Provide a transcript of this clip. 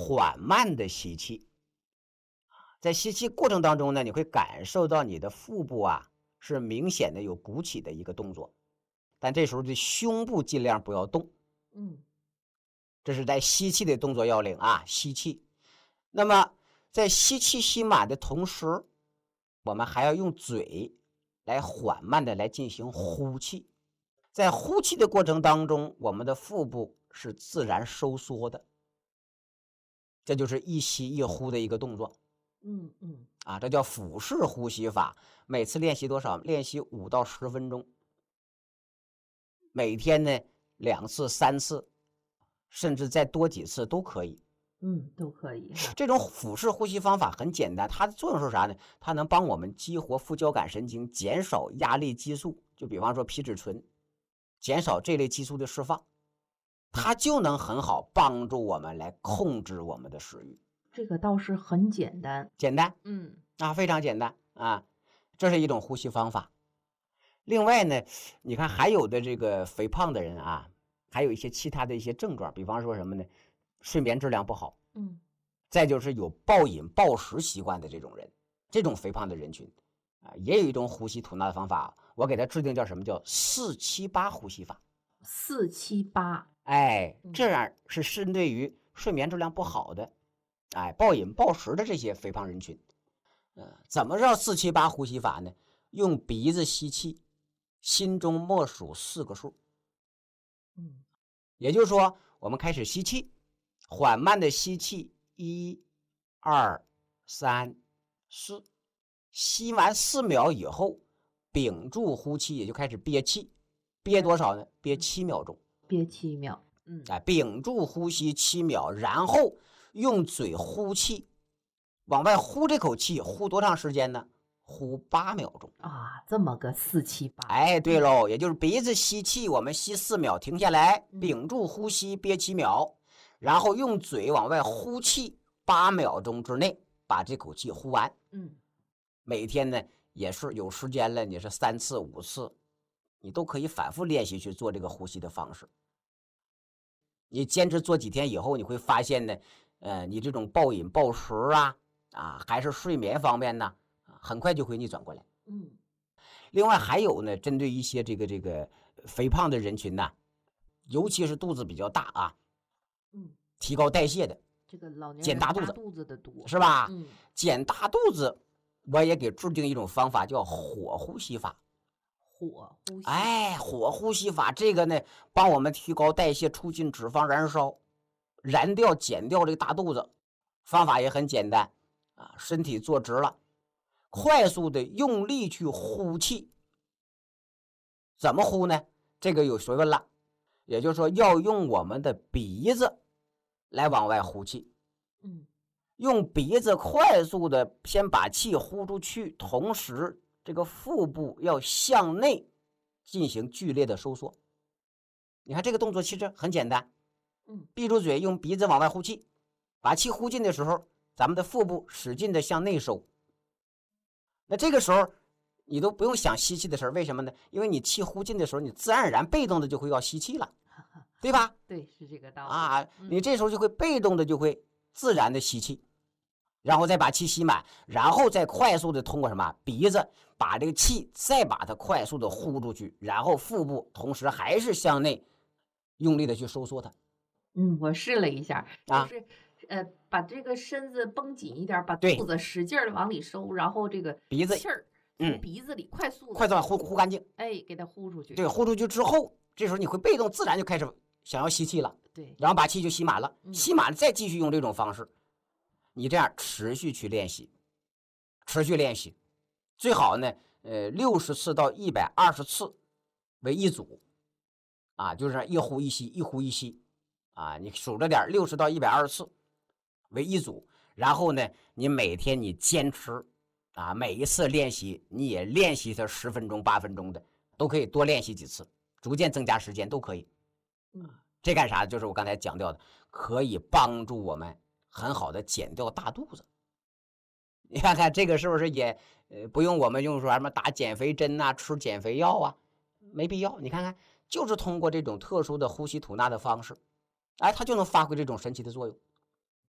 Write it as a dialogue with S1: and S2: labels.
S1: 缓慢的吸气。在吸气过程当中呢，你会感受到你的腹部啊是明显的有鼓起的一个动作，但这时候的胸部尽量不要动。这是在吸气的动作要领啊，吸气。那么在吸气吸满的同时，我们还要用嘴来缓慢的来进行呼气。在呼气的过程当中，我们的腹部是自然收缩的，这就是一吸一呼的一个动作。这叫腹式呼吸法。每次练习多少？练习5到10分钟，每天呢2次、3次，甚至再多几次都可以。
S2: 都可以。
S1: 这种腹式呼吸方法很简单，它的作用是啥呢？它能帮我们激活副交感神经，减少压力激素，就比方说皮质醇，减少这类激素的释放，它就能很好帮助我们来控制我们的食欲。
S2: 这个倒是很简单，
S1: 简单，非常简单啊，这是一种呼吸方法。另外呢，你看还有的这个肥胖的人啊，还有一些其他的一些症状，比方说什么呢？睡眠质量不好，再就是有暴饮暴食习惯的这种人，这种肥胖的人群啊，也有一种呼吸吐纳的方法，我给他制定叫什么？叫4-7-8呼吸法。
S2: 4-7-8，
S1: 这样是针对于睡眠质量不好的，暴饮暴食的这些肥胖人群。怎么叫4-7-8呼吸法呢？用鼻子吸气，心中默数4个数。也就是说，我们开始吸气，缓慢的吸气，1、2、3、4，吸完4秒以后，屏住呼气，也就开始憋气。憋多少呢？憋7秒钟。
S2: 憋7秒。
S1: 屏住呼吸7秒，然后用嘴呼气，往外呼这口气，呼多长时间呢？呼8秒钟
S2: 啊，这么个4-7-8。
S1: 对喽，也就是鼻子吸气，我们吸4秒，停下来，屏住呼吸憋7秒，然后用嘴往外呼气8秒钟之内把这口气呼完。每天呢也是有时间了，你是3次5次，你都可以反复练习去做这个呼吸的方式。你坚持做几天以后，你会发现呢，你这种暴饮暴食还是睡眠方面呢，很快就会逆转过来。另外还有呢，针对一些这个肥胖的人群呢，尤其是肚子比较大提高代谢的，
S2: 这个老年人
S1: 减大
S2: 肚子的多，
S1: 是吧？减大肚子，我也给制定一种方法，叫火呼吸法。
S2: 火呼吸，
S1: 火呼吸法这个呢，帮我们提高代谢，促进脂肪燃烧，减掉这个大肚子。方法也很简单身体坐直了，快速的用力去呼气。怎么呼呢？这个有学问了，也就是说要用我们的鼻子来往外呼气。用鼻子快速的先把气呼出去，同时这个腹部要向内进行剧烈的收缩。你看这个动作其实很简单，闭住嘴，用鼻子往外呼气，把气呼进的时候，咱们的腹部使劲的向内收。那这个时候你都不用想吸气的事儿，为什么呢？因为你气呼进的时候，你自然而然被动的就会要吸气了，对吧？
S2: 对，是这个道理
S1: 你这时候就会被动的就会自然的吸气，然后再把气吸满，然后再快速的通过什么鼻子把这个气再把它快速的呼出去，然后腹部同时还是向内用力的去收缩它。
S2: 我试了一下，就是把这个身子绷紧一点，把肚子使劲的往里收，然后这个
S1: 鼻子
S2: 气儿从鼻子里快速
S1: 呼干净，
S2: 给它呼出去。
S1: 对，呼出去之后，这时候你会被动自然就开始想要吸气了，
S2: 对，
S1: 然后把气就吸满了，吸满了再继续用这种方式。你这样持续去练习，最好呢，60次到120次为一组，就是一呼一吸，一呼一吸，你数着点，60到120次为一组。然后呢，你每天你坚持每一次练习你也练习它10分钟、8分钟的，都可以多练习几次，逐渐增加时间都可以。这干啥？就是我刚才讲到的，可以帮助我们很好的减掉大肚子。你看看这个是不是也不用我们用说什么打减肥针吃减肥药没必要。你看看，就是通过这种特殊的呼吸吐纳的方式，它就能发挥这种神奇的作用。